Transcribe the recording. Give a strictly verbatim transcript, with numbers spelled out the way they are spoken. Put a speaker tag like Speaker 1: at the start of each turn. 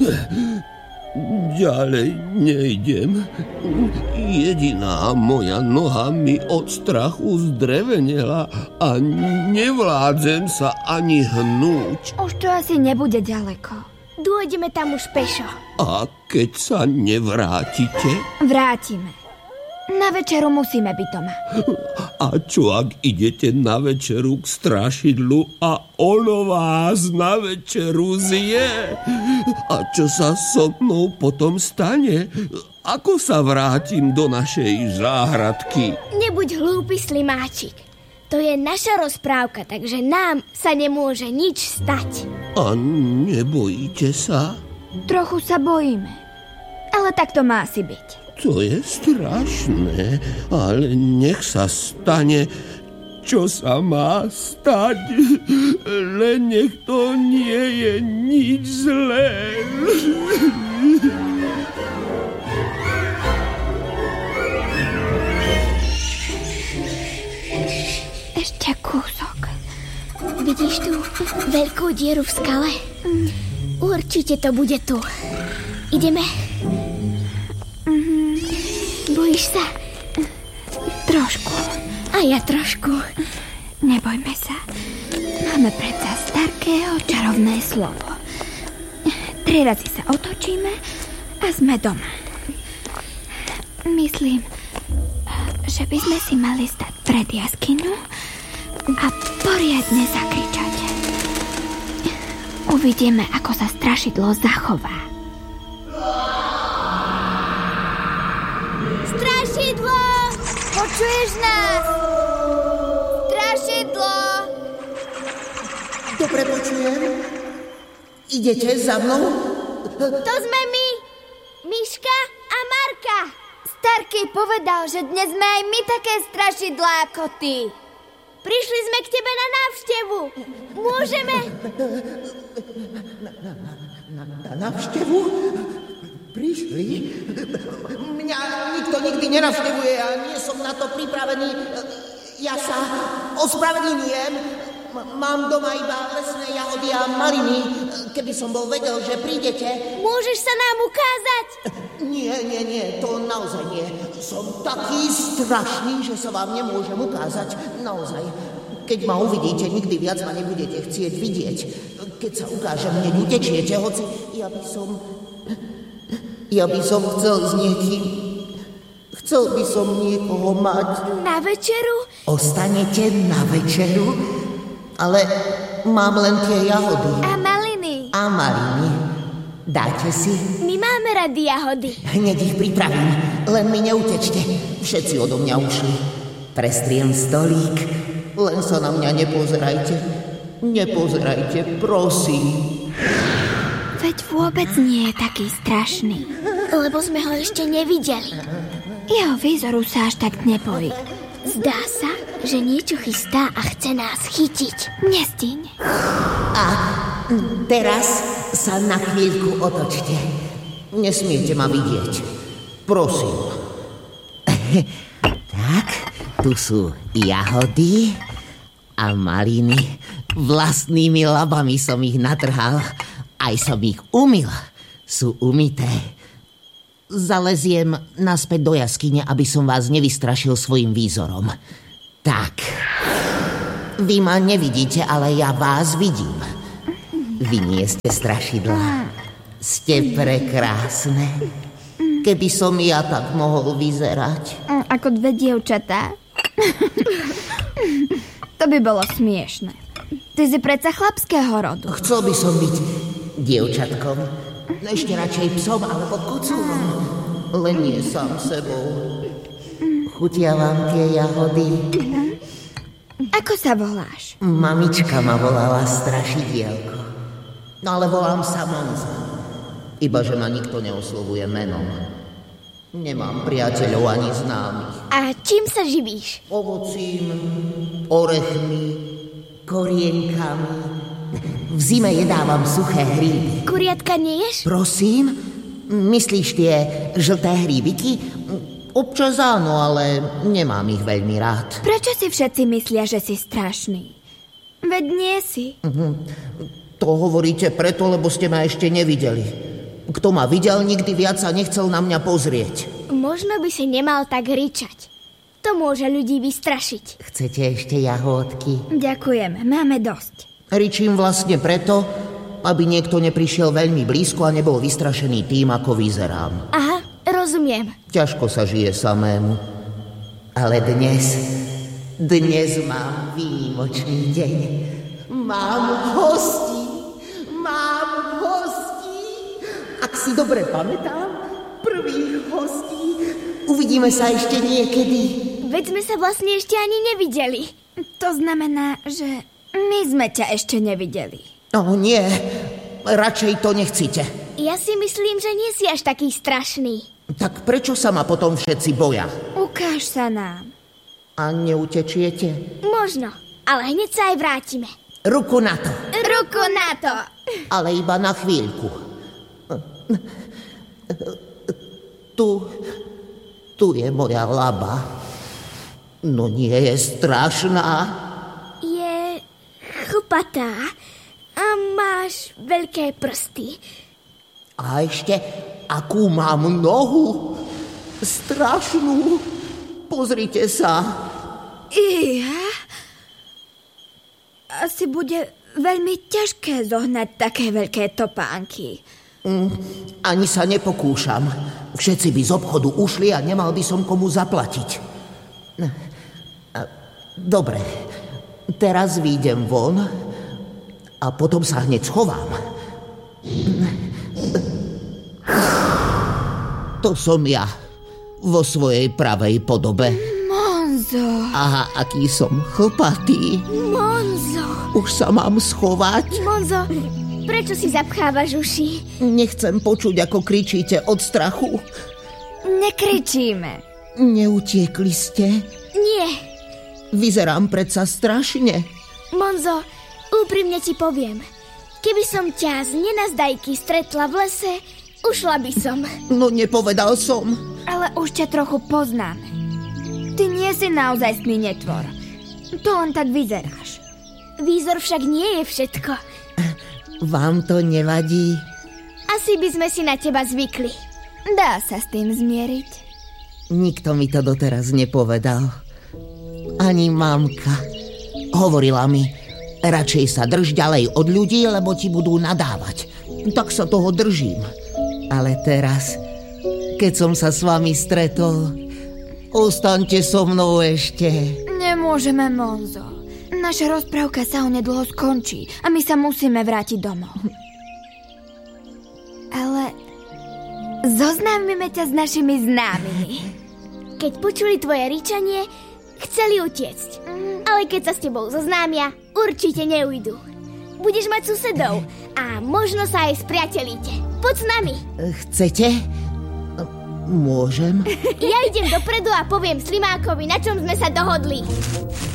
Speaker 1: Ďalej nejdem. Jediná moja noha mi od strachu zdrevenela a nevládzem sa ani hnúť.
Speaker 2: Už to asi nebude ďaleko.
Speaker 3: Dôjdeme tam už pešo.
Speaker 1: A keď sa nevrátite?
Speaker 2: Vrátime. Na večeru musíme byť doma.
Speaker 1: A čo ak idete na večeru k strašidlu a ono vás na večeru zje? A čo sa so mnou potom stane? Ako sa vrátim do našej záhradky?
Speaker 3: Nebuď hlúpy, slimáčik. To je naša rozprávka, takže nám sa nemôže nič stať.
Speaker 1: A nebojíte sa?
Speaker 2: Trochu sa bojíme. Ale tak to má asi byť.
Speaker 1: To je strašné, ale nech sa stane, čo sa má stať. Len nech to nie je nič zlé.
Speaker 3: Ešte kúsok. Vidíš tú veľkú dieru v skale? Určite to bude tu. Ideme. Bojíš sa?
Speaker 2: Trošku.
Speaker 3: A ja trošku.
Speaker 2: Nebojme sa. Máme predsa Starkého čarovné slovo. Tri razy sa otočíme a sme doma. Myslím, že by sme si mali stať pred jaskyňu a poriadne zakričať. Uvidíme, ako sa strašidlo zachová.
Speaker 3: Strašidlo! Počuješ nás? Strašidlo!
Speaker 4: Dobre počujem. Idete za mnou?
Speaker 3: To sme my, Miška a Marka. Starký povedal, že dnes sme aj my také strašidlá ako ty. Prišli sme k tebe na návštevu. Môžeme?
Speaker 4: Na, na, na, na návštevu? Prišli? Mňa nikto nikdy nenavštevuje a nie som na to pripravený. Ja sa ospravedlňujem. Mám doma iba lesné jahody a maliny. Keby som bol vedel, že prídete...
Speaker 3: Môžeš sa nám ukázať?
Speaker 4: Nie, nie, nie, to naozaj nie. Som taký strašný, že sa vám nemôžem ukázať. Naozaj. Keď ma uvidíte, nikdy viac ma nebudete chcieť vidieť. Keď sa ukážem, neutečiete, hoci ja by som... Ja by som chcel s niekým... Chcel by som niekoho mať...
Speaker 3: Na večeru?
Speaker 4: Ostanete na večeru? Ale mám len tie jahody.
Speaker 3: A maliny.
Speaker 4: A maliny. Dáte si?
Speaker 3: My máme rady jahody.
Speaker 4: Hneď ich pripravím. Len mi neutečte. Všetci odo mňa ušli. Prestriem stolík. Len sa na mňa nepozerajte. Nepozerajte, prosím.
Speaker 2: Veď vôbec nie je taký strašný.
Speaker 3: Lebo sme ho ešte nevideli.
Speaker 2: Jeho výzoru sa až tak nebojí.
Speaker 3: Zdá sa, že niečo chystá a chce nás chytiť.
Speaker 2: Nestíň.
Speaker 4: A teraz sa na chvíľku otočte. Nesmiete ma vidieť. Prosím. Tak, tu sú jahody a maliny. Vlastnými labami som ich natrhal. Aj som ich umyl. Sú umyté. Zaleziem naspäť do jaskyne, aby som vás nevystrašil svojim výzorom. Tak. Vy ma nevidíte, ale ja vás vidím. Vy nie ste strašidlá. Ste prekrásne. Keby som ja tak mohol vyzerať.
Speaker 2: Ako dve dievčatá. To by bolo smiešne. Ty si predsa chlapského rodu.
Speaker 4: Chcel by som byť dievčatkom. Ešte radšej psom alebo kocúrom. Len nie sám sebou. Chutia vám tie jahody?
Speaker 2: Ako sa voláš?
Speaker 4: Mamička ma volala Strašidielko. No ale volám sa Monza. Iba, že ma nikto neoslovuje menom. Nemám priateľov ani známych.
Speaker 3: A čím sa živíš?
Speaker 4: Ovocím, orechmi, korienkami. V zime jedávam suché hríby.
Speaker 3: Kuriatka neješ?
Speaker 4: Prosím? Myslíš tie žlté hríbiky? Občas áno, ale nemám ich veľmi rád.
Speaker 2: Prečo si všetci myslia, že si strašný? Veď nie si.
Speaker 4: To hovoríte preto, lebo ste ma ešte nevideli. Kto ma videl, nikdy viac sa nechcel na mňa pozrieť.
Speaker 3: Možno by si nemal tak ričať. To môže ľudí vystrašiť.
Speaker 4: Chcete ešte jahodky?
Speaker 2: Ďakujeme, máme dosť.
Speaker 4: Ričím vlastne preto, aby niekto neprišiel veľmi blízko a nebol vystrašený tým, ako vyzerám.
Speaker 3: Aha, rozumiem.
Speaker 4: Ťažko sa žije samému. Ale dnes, dnes mám výnimočný deň. Mám hostí, mám hostí. Ak si dobre pamätám, prvých hostí. Uvidíme sa ešte niekedy.
Speaker 3: Veď sme sa vlastne ešte ani nevideli.
Speaker 2: To znamená, že my sme ťa ešte nevideli.
Speaker 4: No nie, radšej to nechcite.
Speaker 3: Ja si myslím, že nie si až taký strašný.
Speaker 4: Tak prečo sa ma potom všetci boja?
Speaker 2: Ukáž sa nám.
Speaker 4: A neutečiete?
Speaker 3: Možno, ale hneď sa aj vrátime.
Speaker 4: Ruku na to.
Speaker 3: Ruku na to.
Speaker 4: Ale iba na chvíľku. Tu, tu je moja laba. No nie je strašná.
Speaker 3: Je chlpatá a máš veľké prsty.
Speaker 4: A ešte, akú mám nohu. Strašnú. Pozrite sa.
Speaker 2: Iha. Asi bude veľmi ťažké zohnať také veľké topánky.
Speaker 4: Mm, ani sa nepokúšam. Všetci by z obchodu ušli a nemal by som komu zaplatiť. Dobre, teraz výjdem von a potom sa hneď schovám. To som ja vo svojej pravej podobe.
Speaker 2: Monzo.
Speaker 4: Aha, aký som chlpatý.
Speaker 3: Monzo.
Speaker 4: Už sa mám schovať.
Speaker 3: Monzo, prečo si zapchávaš uši?
Speaker 4: Nechcem počuť, ako kričíte od strachu.
Speaker 2: Nekričíme.
Speaker 4: Neutiekli ste?
Speaker 3: Nie.
Speaker 4: Vyzerám predsa strašne.
Speaker 3: Monzo, úprimne ti poviem. Keby som ťa z nenazdajky stretla v lese, ušla by som.
Speaker 4: No nepovedal som.
Speaker 2: Ale už ťa trochu poznáme. Ty nie si naozajstný netvor. To len tak vyzeráš.
Speaker 3: Výzor však nie je všetko.
Speaker 4: Vám to nevadí?
Speaker 3: Asi by sme si na teba zvykli.
Speaker 2: Dá sa s tým zmieriť.
Speaker 4: Nikto mi to doteraz nepovedal. Ani mamka. Hovorila mi, radšej sa drž ďalej od ľudí, lebo ti budú nadávať. Tak sa toho držím. Ale teraz, keď som sa s vami stretol, ostaňte so mnou ešte.
Speaker 2: Nemôžeme, Monzo. Naša rozprávka sa onedlho skončí a my sa musíme vrátiť domov. Ale zoznámime ťa s našimi známymi.
Speaker 3: Keď počuli tvoje ričanie, chceli utiecť. Ale keď sa s tebou zoznámia, určite neujdu. Budeš mať susedov a možno sa aj spriatelíte. Poď s nami.
Speaker 4: Chcete? Môžem?
Speaker 3: Ja idem dopredu a poviem Slimákovi, na čom sme sa dohodli.